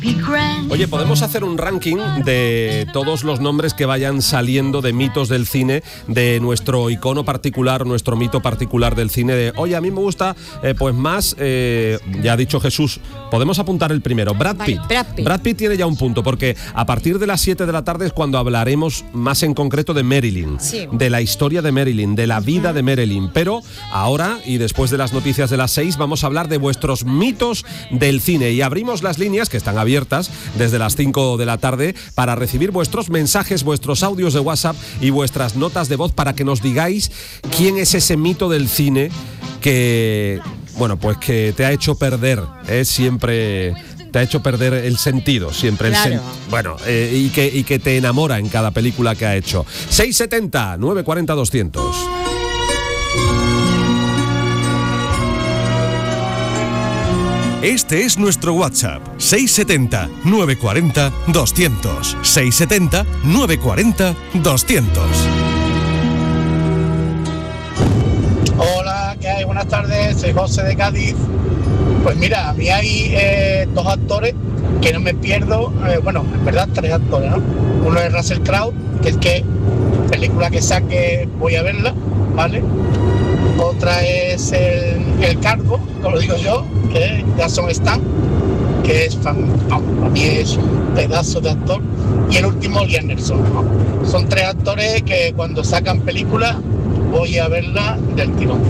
Oye, podemos hacer un ranking de todos los nombres que vayan saliendo de mitos del cine, de nuestro icono particular, nuestro mito particular del cine. Oye, a mí me gusta, pues más, ya ha dicho Jesús, podemos apuntar el primero, Brad Pitt. Brad Pitt tiene ya un punto, porque a partir de las 7 de la tarde es cuando hablaremos más en concreto de Marilyn, de la historia de Marilyn, de la vida de Marilyn. Pero ahora, y después de las noticias de las 6, vamos a hablar de vuestros mitos del cine. Y abrimos las líneas, que están abiertas desde las 5 de la tarde, para recibir vuestros mensajes, vuestros audios de WhatsApp y vuestras notas de voz para que nos digáis quién es ese mito del cine que, bueno, pues que te ha hecho perder, siempre te ha hecho perder el sentido, siempre. Claro. Y que te enamora en cada película que ha hecho. 670 940 200. Este es nuestro WhatsApp, 670 940 200. 670 940 200. Hola, ¿qué hay? Buenas tardes, soy José de Cádiz. Pues mira, a mí hay dos actores que no me pierdo, en verdad 3 actores, ¿no? Uno es Russell Crowe, que es que película que saque voy a verla, ¿vale? Otra es el Cargo, como lo digo yo, que es Jason Statham, que es para mí es un pedazo de actor. Y el último, Liam Neeson, ¿no? Son 3 actores que cuando sacan películas voy a verla del tirón.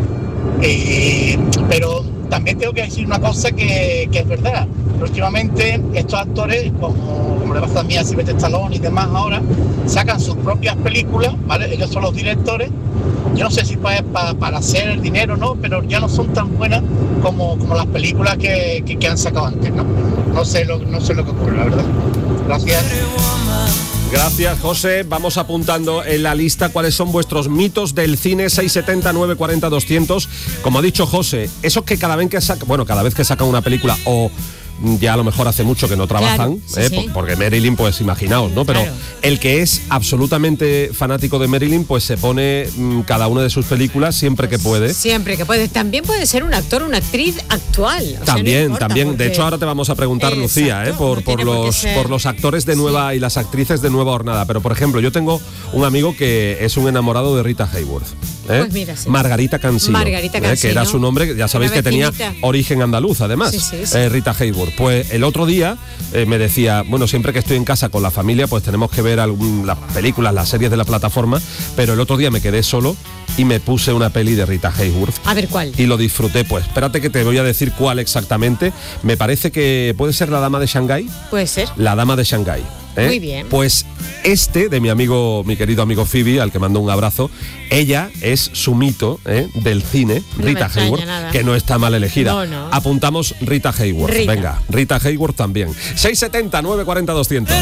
Pero también tengo que decir una cosa que es verdad. Últimamente estos actores, como le pasa a mí a Sylvester Stallone y demás ahora, sacan sus propias películas, ¿vale? Ellos son los directores. Yo no sé si para hacer el dinero, ¿no? Pero ya no son tan buenas como las películas que han sacado antes, ¿no? No sé lo que ocurre, la verdad. Gracias. Gracias, José. Vamos apuntando en la lista cuáles son vuestros mitos del cine. 670 940 200. Como ha dicho José, esos que cada vez que sacan una película, o ya a lo mejor hace mucho que no trabajan, claro, sí. Porque Marilyn, pues imaginaos, ¿no? Pero claro, el que es absolutamente fanático de Marilyn, pues se pone cada una de sus películas siempre que puede. Siempre que puede. También puede ser un actor, una actriz actual. También. Porque... De hecho, ahora te vamos a preguntar, Lucía, por los actores de nueva y las actrices de nueva hornada. Pero, por ejemplo, yo tengo un amigo que es un enamorado de Rita Hayworth. Pues mira, sí. Margarita Cansino, que era su nombre, ya sabéis que tenía origen andaluz, además. Sí. Rita Hayworth. Pues el otro día me decía, bueno, siempre que estoy en casa con la familia, pues tenemos que ver las películas, las series de la plataforma, pero el otro día me quedé solo y me puse una peli de Rita Hayworth. A ver, ¿cuál? Y lo disfruté. Pues espérate que te voy a decir cuál exactamente. Me parece que puede ser La Dama de Shanghái. Puede ser. La Dama de Shanghái. Muy bien. Pues de mi querido amigo Phoebe, al que mando un abrazo, ella es su mito del cine, No Rita Hayworth, que no está mal elegida. No. Apuntamos Rita Hayworth. Rita. Venga, Rita Hayworth también. 670 940 200.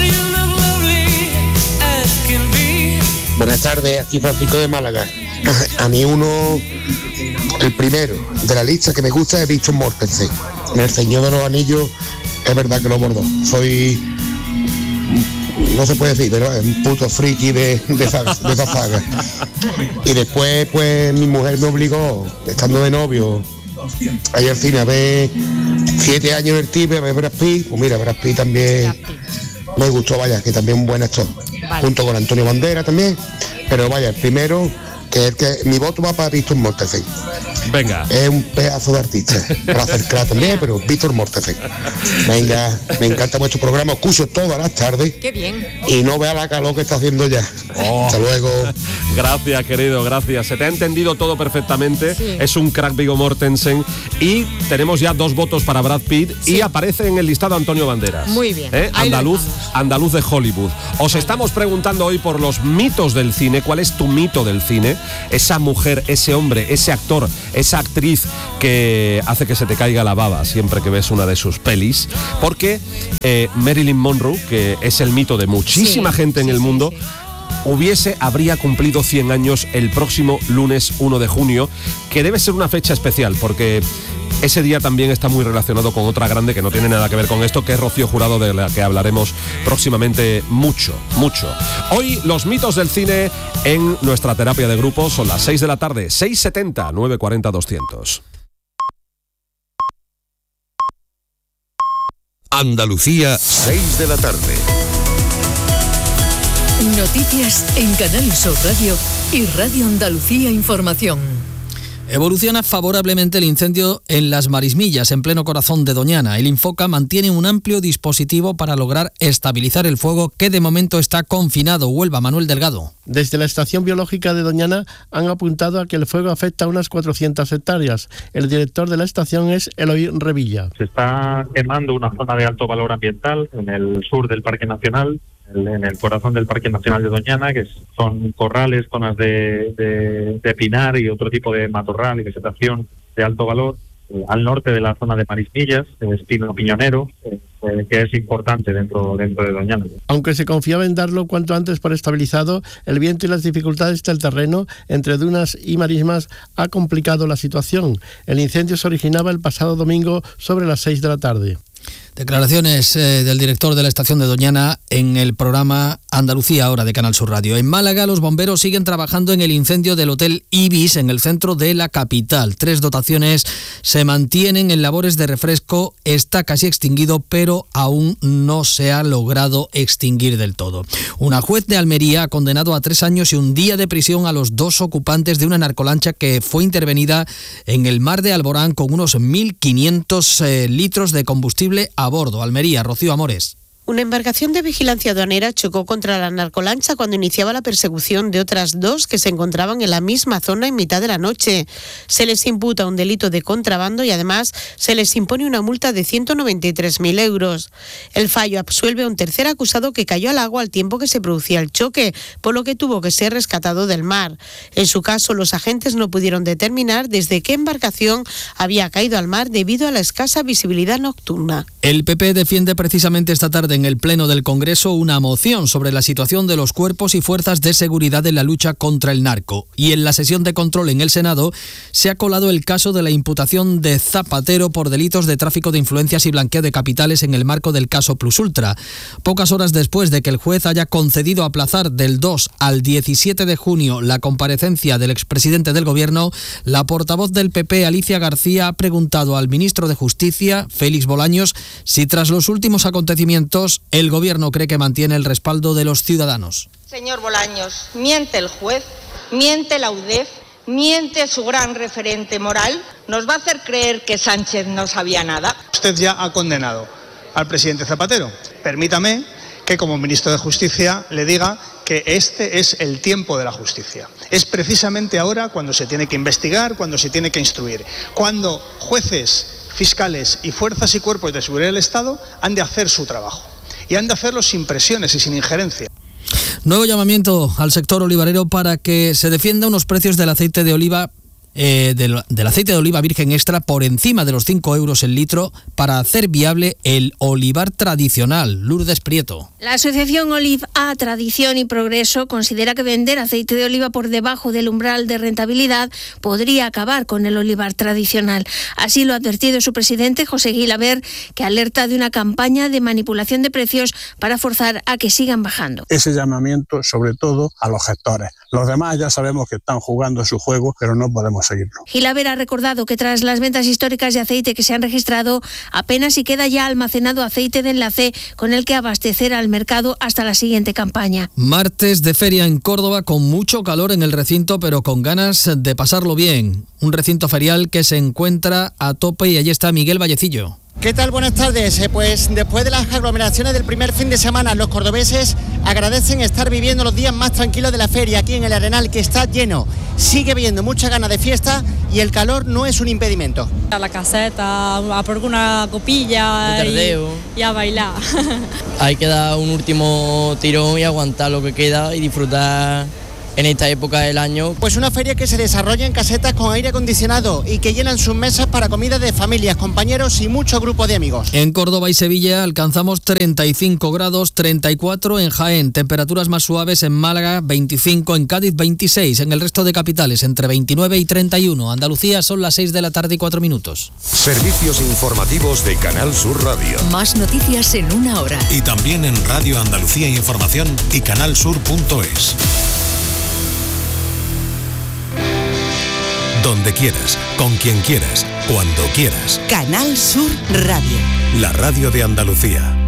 Buenas tardes, aquí Francisco de Málaga. A mí el primero de la lista que me gusta es Víctor Mortensen. En El Señor de los Anillos es verdad que lo bordó. Soy, no se puede decir, pero es un puto friki de esa saga. Y después, pues, mi mujer me obligó, estando de novio, a ir al cine a ver 7 años del Tibe, a ver Brad Pitt. Pues mira, Brad Pitt también me gustó, vaya, que también un buen actor. Vale. Junto con Antonio Banderas también. Pero vaya, el primero, que mi voto va para Víctor Mortensen. Venga. Es un pedazo de artista. Russell Crowe también, pero Víctor Mortensen. Venga, me encanta vuestro programa, escucho todas las tardes. Qué bien. Y no vea la calor que está haciendo ya. Hasta luego. Gracias, querido, gracias. Se te ha entendido todo perfectamente. Sí. Es un crack Viggo Mortensen. Y tenemos ya 2 votos para Brad Pitt. Sí. Y aparece en el listado Antonio Banderas. Muy bien. Andaluz de Hollywood. Os estamos preguntando hoy por los mitos del cine. ¿Cuál es tu mito del cine? Esa mujer, ese hombre, ese actor, esa actriz que hace que se te caiga la baba siempre que ves una de sus pelis. Porque Marilyn Monroe, que es el mito de muchísima gente en el mundo, habría cumplido 100 años el próximo lunes 1 de junio, que debe ser una fecha especial porque ese día también está muy relacionado con otra grande que no tiene nada que ver con esto, que es Rocío Jurado, de la que hablaremos próximamente mucho. Hoy los mitos del cine en nuestra terapia de grupo son las 6 de la tarde, 670 940 200. Andalucía, 6 de la tarde. Noticias en Canal Sur Radio y Radio Andalucía Información. Evoluciona favorablemente el incendio en Las Marismillas, en pleno corazón de Doñana. El Infoca mantiene un amplio dispositivo para lograr estabilizar el fuego, que de momento está confinado. Huelva, Manuel Delgado. Desde la Estación Biológica de Doñana han apuntado a que el fuego afecta a unas 400 hectáreas. El director de la estación es Eloy Revilla. Se está quemando una zona de alto valor ambiental en el sur del Parque Nacional, en el corazón del Parque Nacional de Doñana, que son corrales, zonas de pinar y otro tipo de matorral y vegetación de alto valor, al norte de la zona de Marismillas, espino piñonero, que es importante dentro de Doñana. Aunque se confiaba en darlo cuanto antes por estabilizado, el viento y las dificultades del terreno entre dunas y marismas ha complicado la situación. El incendio se originaba el pasado domingo sobre las 6 de la tarde. Declaraciones del director de la estación de Doñana en el programa Andalucía Ahora de Canal Sur Radio. En Málaga, los bomberos siguen trabajando en el incendio del Hotel Ibis en el centro de la capital. 3 dotaciones se mantienen en labores de refresco. Está casi extinguido, pero aún no se ha logrado extinguir del todo. Una juez de Almería ha condenado a 3 años y 1 día de prisión a los 2 ocupantes de una narcolancha que fue intervenida en el mar de Alborán con unos 1.500 litros de combustible a bordo. Almería, Rocío Amores. Una embarcación de vigilancia aduanera chocó contra la narcolancha cuando iniciaba la persecución de otras 2 que se encontraban en la misma zona en mitad de la noche. Se les imputa un delito de contrabando y además se les impone una multa de 193.000 euros. El fallo absuelve a un tercer acusado que cayó al agua al tiempo que se producía el choque, por lo que tuvo que ser rescatado del mar. En su caso, los agentes no pudieron determinar desde qué embarcación había caído al mar debido a la escasa visibilidad nocturna. El PP defiende precisamente esta tarde en el Pleno del Congreso una moción sobre la situación de los cuerpos y fuerzas de seguridad en la lucha contra el narco. Y en la sesión de control en el Senado se ha colado el caso de la imputación de Zapatero por delitos de tráfico de influencias y blanqueo de capitales en el marco del caso Plus Ultra. Pocas horas después de que el juez haya concedido aplazar del 2 al 17 de junio la comparecencia del expresidente del Gobierno, la portavoz del PP, Alicia García, ha preguntado al ministro de Justicia, Félix Bolaños, si tras los últimos acontecimientos el Gobierno cree que mantiene el respaldo de los ciudadanos. Señor Bolaños, miente el juez, miente la UDEF, miente su gran referente moral. ¿Nos va a hacer creer que Sánchez no sabía nada? Usted ya ha condenado al presidente Zapatero. Permítame que como ministro de Justicia le diga que este es el tiempo de la justicia. Es precisamente ahora cuando se tiene que investigar, cuando se tiene que instruir, cuando jueces, fiscales y fuerzas y cuerpos de seguridad del Estado han de hacer su trabajo. Y han de hacerlo sin presiones y sin injerencia. Nuevo llamamiento al sector olivarero para que se defienda unos precios del aceite de oliva del aceite de oliva virgen extra por encima de los 5 euros el litro para hacer viable el olivar tradicional. Lourdes Prieto. La asociación Olive A Tradición y Progreso considera que vender aceite de oliva por debajo del umbral de rentabilidad podría acabar con el olivar tradicional. Así lo ha advertido su presidente, José Guilaber, que alerta de una campaña de manipulación de precios para forzar a que sigan bajando. Ese llamamiento sobre todo a los gestores. Los demás ya sabemos que están jugando su juego, pero no podemos seguirlo. Gilaber ha recordado que tras las ventas históricas de aceite que se han registrado, apenas si queda ya almacenado aceite de enlace con el que abastecer al mercado hasta la siguiente campaña. Martes de feria en Córdoba con mucho calor en el recinto, pero con ganas de pasarlo bien. Un recinto ferial que se encuentra a tope y allí está Miguel Vallecillo. ¿Qué tal? Buenas tardes. Pues después de las aglomeraciones del primer fin de semana, los cordobeses agradecen estar viviendo los días más tranquilos de la feria aquí en el Arenal, que está lleno. Sigue habiendo mucha ganas de fiesta y el calor no es un impedimento. A la caseta, a por una copilla y a bailar. Hay que dar un último tirón y aguantar lo que queda y disfrutar en esta época del año. Pues una feria que se desarrolla en casetas con aire acondicionado y que llenan sus mesas para comida de familias, compañeros y mucho grupo de amigos. En Córdoba y Sevilla alcanzamos 35 grados, 34 en Jaén, temperaturas más suaves en Málaga, 25 en Cádiz, 26 en el resto de capitales, entre 29 y 31. Andalucía son las 6 de la tarde y 4 minutos. Servicios informativos de Canal Sur Radio. Más noticias en una hora. Y también en Radio Andalucía Información y canalsur.es. donde quieras, con quien quieras, cuando quieras. Canal Sur Radio. La radio de Andalucía.